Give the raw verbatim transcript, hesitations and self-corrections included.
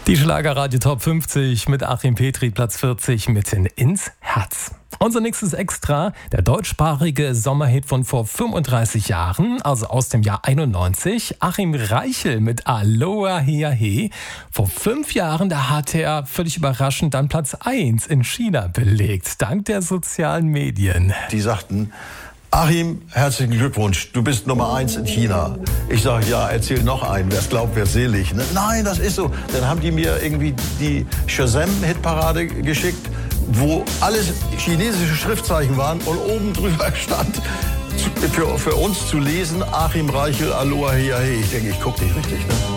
Die Schlagerradio Top fünfzig mit Achim Petri, Platz vierzig, mitten ins Herz. Unser nächstes Extra, der deutschsprachige Sommerhit von vor fünfunddreißig Jahren, also aus dem Jahr einundneunzig. Achim Reichel mit Aloha Hea He. Vor fünf Jahren, da hat er völlig überraschend dann Platz eins in China belegt, dank der sozialen Medien. Die sagten: Achim, herzlichen Glückwunsch, du bist Nummer eins in China. Ich sage, ja, erzähl noch einen, wer es glaubt, wer selig. Ne? Nein, das ist so. Dann haben die mir irgendwie die Shazam-Hitparade geschickt, wo alles chinesische Schriftzeichen waren und oben drüber stand, für, für uns zu lesen, Achim Reichel, Aloha Hea He. Ich denke, ich gucke nicht richtig. Ne?